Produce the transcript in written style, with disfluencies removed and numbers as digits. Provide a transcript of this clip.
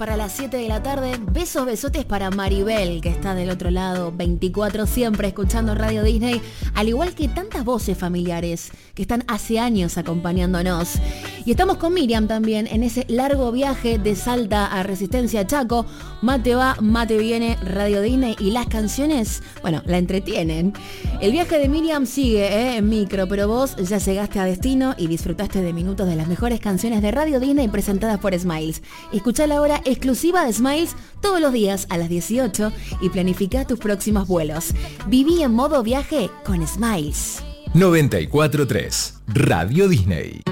Para las 7 de la tarde, besos, besotes para Maribel, que está del otro lado, 24 siempre escuchando Radio Disney, al igual que tantas voces familiares que están hace años acompañándonos. Y estamos con Miriam también en ese largo viaje de Salta a Resistencia Chaco. Mate va, mate viene, Radio Disney y las canciones, bueno, la entretienen. El viaje de Miriam sigue en micro, pero vos ya llegaste a destino y disfrutaste de minutos de las mejores canciones de Radio Disney presentadas por Smiles. Escuchá la hora exclusiva de Smiles todos los días a las 18 y planifica tus próximos vuelos. Viví en modo viaje con Smiles. 94.3 Radio Disney.